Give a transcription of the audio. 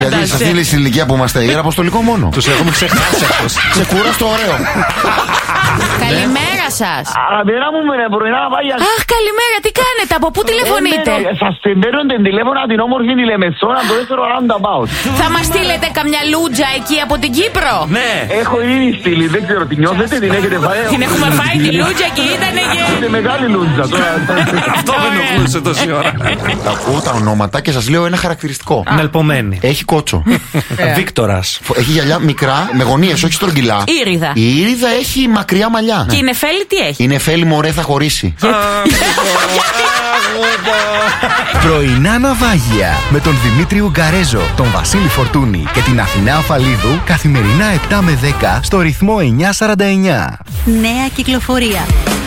Γιατί σε αυτή η ηλικία που είμαστε, είναι αποστολικό μόνο. Τους έχουμε ξεχάσει αυτούς. Ξεκούραστο, ωραίο. Καλημέρα σας. Αγαπητά μου, με πρωινά βάγια. Αχ, καλημέρα, τι κάνετε, από πού τηλεφωνείτε? Σας παίρνω την τηλέφωνα την όμορφη τηλεμεσόνα, το δεύτερο roundabout. Θα μας στείλετε καμιά λούτζα εκεί από την Κύπρο? Ναι. Έχω ήδη στείλει, δεν ξέρω, την νιώθετε, την έχετε φάει? Την έχουμε φάει τη λούτζα και ήτανε και... Είναι μεγάλη λούτζα τώρα. Αυτό με ενοχλούσε τόση ώρα. Ακούω τα ονόματα και σας λέω ένα χαρακτηριστικό. Νελπομένη. Έχει κότσο. Βίκτορας. Έχει γυαλιά μικρά, με γωνίες, όχι στρογγυλά. Ήριδα. Η Ήριδα έχει μακριά μαλλιά. Και η Νεφέλη τι έχει? Η Νεφέλη, μωρέ, θα χωρίσει. Πρωινά ναυάγια με τον Δημήτρη Ουγκαρέζο, τον Βασίλη Φορτούνη και την Αθηνά Αφαλίδου καθημερινά 7 με 10 στο ρυθμό 949. Νέα κυκλοφορία.